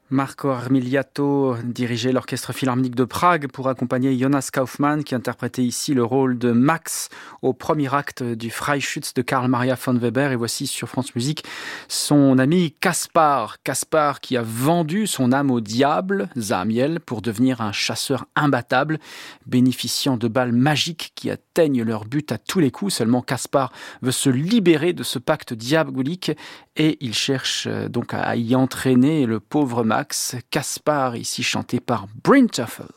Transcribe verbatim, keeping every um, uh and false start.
Marco Armiliato dirigeait l'Orchestre Philharmonique de Prague pour accompagner Jonas Kaufmann qui interprétait ici le rôle de Max au premier acte du Freischütz de Karl Maria von Weber. Et voici sur France Musique son ami Caspar. Caspar qui a vendu son âme au diable, Zahmiel, pour devenir un chasseur imbattable, bénéficiant de balles magiques qui atteignent leur but à tous les coups. Seulement Caspar veut se libérer de ce pacte diabolique et il cherche donc à y entraîner le pauvre Max. Caspar, ici chanté par Bryn Terfel.